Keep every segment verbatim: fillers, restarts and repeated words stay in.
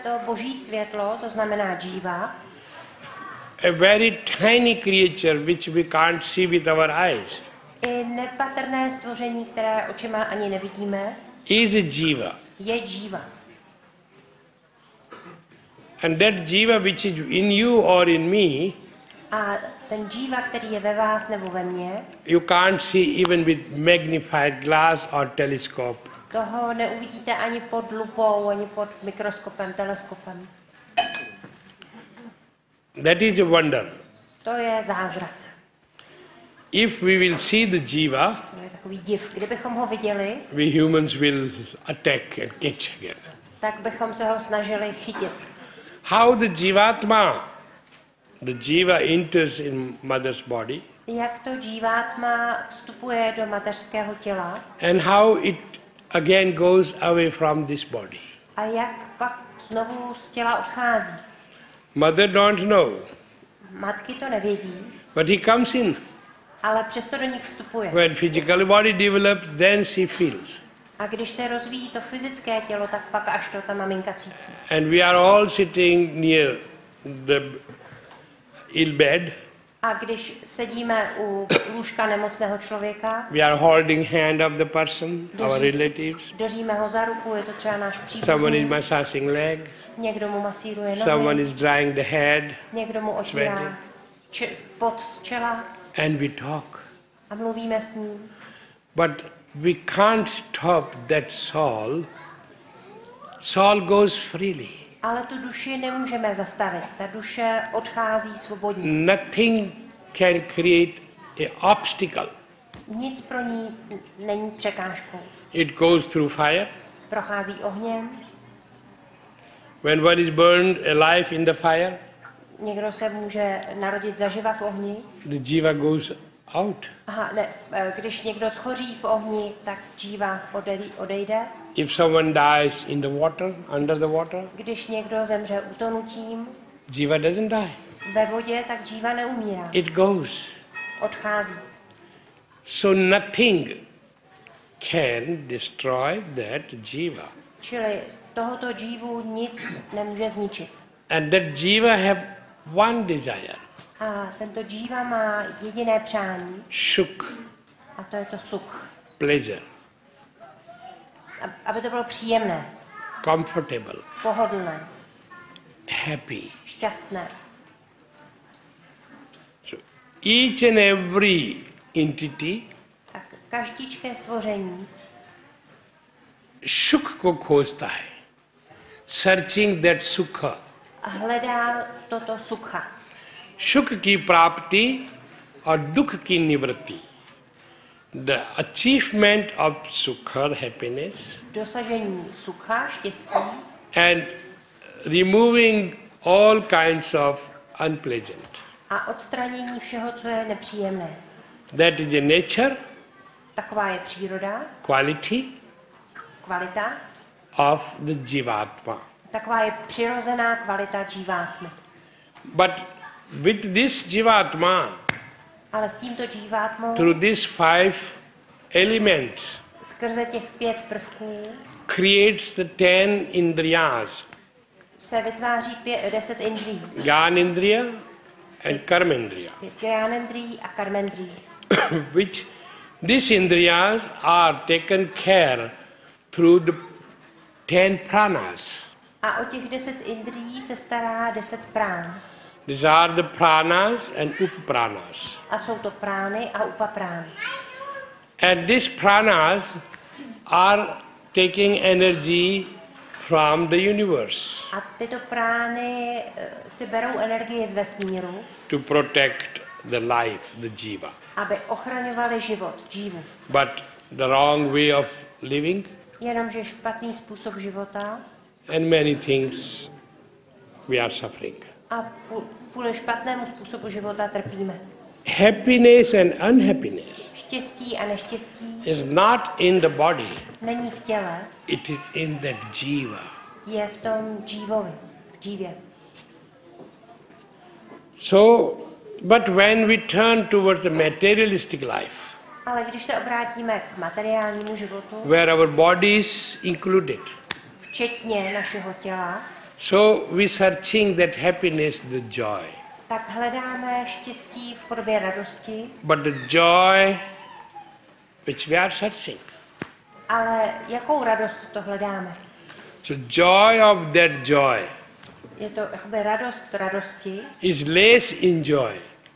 to boží světlo, to znamená džíva, a very tiny creature which we can't see with our eyes, i nepatrné stvoření, které očima ani nevidíme, is a jiva. je džíva. And that jiva which is in you or in me, A ten džíva, který je ve vás nebo ve mně, you can't see even with magnified glass or telescope. toho neuvidíte ani pod lupou, ani pod mikroskopem, teleskopem. That is a wonder. To je zázrak. If we will see the jiva, To je takový div. Kdybychom ho viděli, we humans will attack and catch again. tak bychom se ho snažili chytit. How the jivatma, the jiva enters in mother's body, Jak to džívátma vstupuje do mateřského těla and how it again goes away from this body. a jak pak znovu z těla odchází. Mother don't know, Matky to nevědí, but he comes in. ale přesto do nich vstupuje. When physical body develops, then she feels. A když se rozvíjí to fyzické tělo, tak pak až to ta maminka cítí. And we are all sitting near the ill bed. A když sedíme u lůžka nemocného člověka, We are holding hand of the person, our relatives. držíme ho za ruku, je to třeba náš Someone is příbuzný, massaging leg. někdo mu masíruje Someone nohy, is drying the head. někdo mu sweating. otvírá či, pot z čela And we talk. a mluvíme s ním. But we can't stop that soul. Soul goes freely. Ale tu duši nemůžeme zastavit. Ta duše odchází svobodně. Nothing can create an obstacle. Nic pro ní není překážkou. It goes through fire. Prochází ohněm, When one is burned alive in the fire, někdo se může narodit zaživa v ohni. the jiva goes out. Aha, ne, eh, když někdo schoří v ohni, tak džíva odej- odejde. If someone dies in the water, under the water, Když někdo zemře utonutím jiva doesn't die. ve vodě, tak džíva neumírá. It goes. Odchází. So nothing can destroy that jiva. Čili tohoto džívu nic nemůže zničit. And that jiva have one desire, A tento džíva má jediné přání, shuk, a to je to sukh. pleasure, A- Aby to bylo příjemné, comfortable, pohodlné, happy. šťastné. So each and every entity Tak každičké stvoření shuk ko khojta hai, searching that sukha. a hledá toto sukha. Shuk ki prapti or dukh ki nivritti. The achievement of sukha, happiness, Dosažení sukha, štěstí, and removing all kinds of unpleasant. a odstranění všeho, co je nepříjemné. That is a nature, Taková je příroda, quality kvalita, of the jivatma. taková je přirozená kvalita džívátmy. But with this jivatma, Ale s tímto džívátmou, through these five elements, skrze těch pět prvků, creates the ten indriyas, se vytváří pě- deset indrií. Gyanendriya and Karmendriya, Pět gyánendrií a karmendrií. which these indriyas are taken care through the ten pranas. A o těch deset indrií se stará deset prán. These are the pranas and upapranas. A jsou to prány a upaprány. And these pranas are taking energy from the universe A tyto prány eh, si berou energii z vesmíru, to protect the life, the jiva. aby ochraňovali život, džívu. But the wrong way of living Jenomže špatný způsob života and many things we are suffering. a kvů- kvůli špatnému způsobu života trpíme. Happiness and unhappiness Štěstí a neštěstí is not in the body, není v těle, it is in that jiva. je v tom džívovi, v džívě. So, but when we turn towards the materialistic life, Ale když se obrátíme k materiálnímu životu, where our body is included, včetně našeho těla, So we searching that happiness, the joy. Tak hledáme štěstí v podobě radosti, But the joy which we are searching. ale jakou radost to hledáme? So joy of that joy Je to jakoby radost radosti. is less in joy.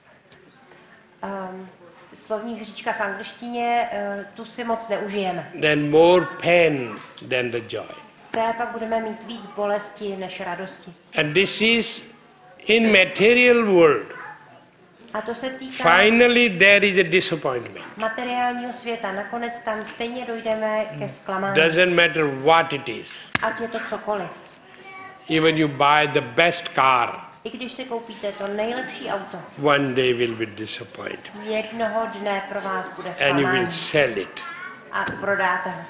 Um, slovní hříčka v angličtině, uh, tu si moc neužijeme. Then more pain than the joy. Z té pak budeme mít víc bolesti než radosti. And this is in material world. A to se týká Finally there is a disappointment. materiálního světa. Nakonec tam stejně dojdeme ke zklamání. Doesn't matter what it is. Ať je to cokoliv. Even you buy the best car, I když si koupíte to nejlepší auto, one day will be disappointed. jednoho dne pro vás bude And you will zklamání sell it. a prodáte ho.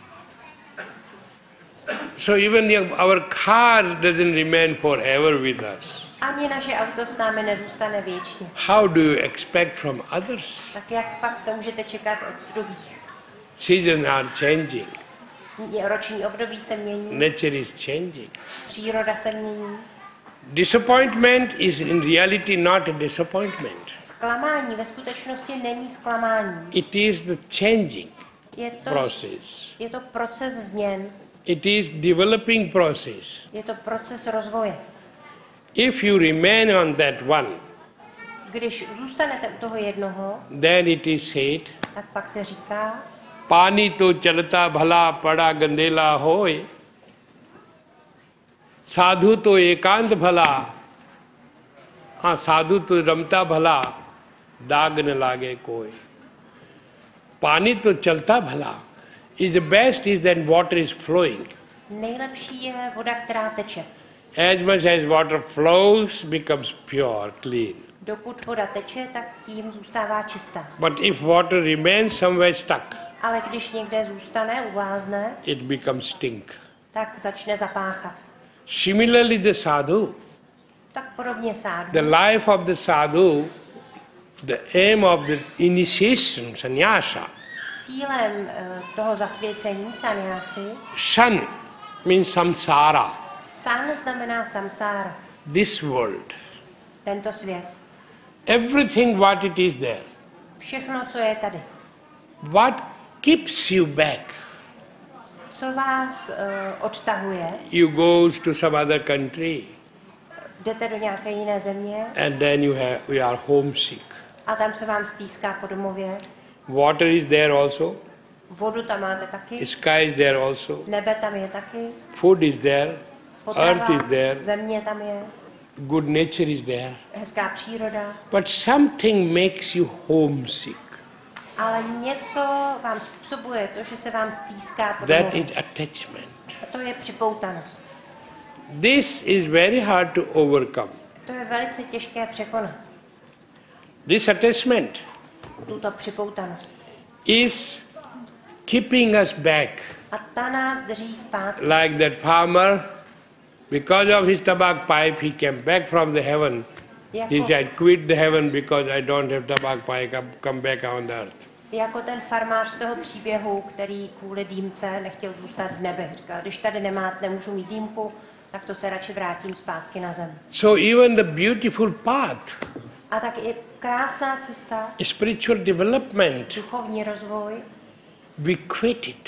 So even the, our car doesn't remain forever with us. Ani naše auto s námi nezůstane věčně. How do you expect from others? Tak jak pak to můžete čekat od druhých? Seasons are changing. Roční období se mění, Nature is changing. příroda se mění. Disappointment is in reality not a disappointment. Zklamání ve skutečnosti není zklamání. It is the changing Je to, process. je to proces změn, It is developing process. je to proces rozvoje. If you remain on that one, Když zůstanete u toho jednoho, then it is said, tak pak se říká, पानी तो चलता भला पड़ा गंदेला होय, साधु तो एकांत भला, हाँ साधु तो रमता भला, दाग न लागे कोई. पानी तो चलता भला. Is the best is that water is flowing. nejlepší je voda, která teče. As much as water flows, becomes pure, clean. Dokud voda teče, tak tím zůstává čistá. But if water remains somewhere stuck, Ale když někde zůstane, uvázne, it becomes stink. tak začne zapáchat. Similarly, the sadhu, Tak podobně sádu. the life of the sadhu, the aim of the initiation, sannyasa, Cílem eh, toho zasvěcení sannyásy, san means samsara, san znamená samsára, this world. tento svět. Everything what it is there. Všechno, co je tady. What keeps you back? Co vás uh, odtahuje, You goes to some other country jdete do nějaké jiné země and then you have you are homesick. a tam se vám stýská po domově. Water is there also. Vodu tam máte taky, Sky is there also. nebe tam je taky, Food is there. potrava, Earth is there. země tam je, Good nature is there. hezká příroda, But something makes you homesick. ale něco vám způsobuje to, že se vám stýská po That domově. is attachment. A to je připoutanost. This is very hard to overcome. To je velice těžké překonat, This attachment tuto připoutanost. is keeping us back. A ta nás drží zpátky. Like that farmer, because of his tobacco pipe, he came back from the heaven. He Jako, said, quit the heaven because I don't have tobacco pipe, come- come back on the earth. jako ten farmář z toho příběhu, který kvůli dýmce nechtěl zůstat v nebi. Říkal, když tady nemá, nemůžu mít dýmku, tak to se radši vrátím zpátky na zem. So even the beautiful path, A tak i krásná cesta, spiritual development, duchovní rozvoj, we quit it.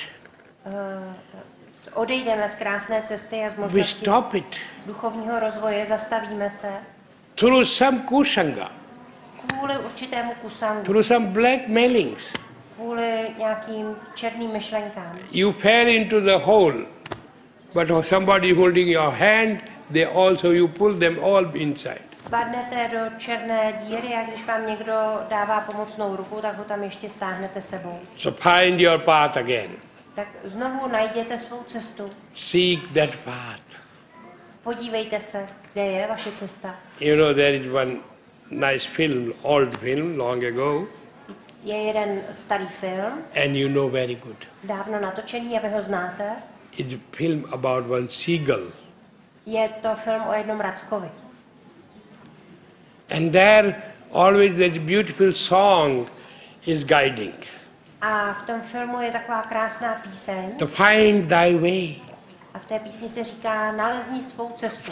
odejdeme z krásné cesty a z We možnosti stop it duchovního rozvoje, zastavíme se through some kusanga, kvůli určitému kusangu, through some blackmailings. kvůli nějakým černým myšlenkám. You fell into the hole, but somebody holding your hand, they also, you pull them all inside. Spadnete do černé díry a když vám někdo dává pomocnou ruku, tak ho tam ještě stáhnete sebou. So find your path again. Tak znovu najděte svou cestu. Seek that path. Podívejte se, kde je vaše cesta. You know, there is one nice film, old film, long ago, Je jeden starý film, and you know very good. dávno natočený a vy ho znáte. It's a film about one seagull. Je to film o jednom rackovi. And there always that beautiful song is guiding. A v tom filmu je taková krásná píseň. To find thy way. A v té písni se říká, nalezni svou cestu.